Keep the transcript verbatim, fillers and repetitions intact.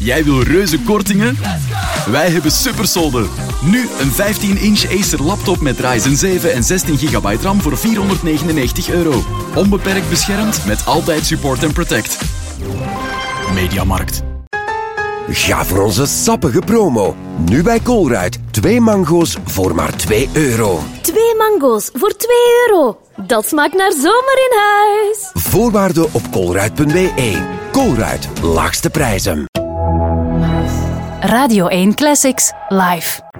Jij wil reuze kortingen? Wij hebben supersolden. Nu een vijftien inch Acer laptop met Ryzen zeven en zestien gigabyte RAM voor vierhonderdnegenennegentig euro. Onbeperkt beschermd met altijd support en protect. Mediamarkt. Ga voor onze sappige promo. Nu bij Colruyt. Twee mango's voor maar twee euro. Twee mango's voor twee euro. Dat smaakt naar zomer in huis. Voorwaarden op colruyt punt b e. Colruyt. Laagste prijzen. Radio één Classics live.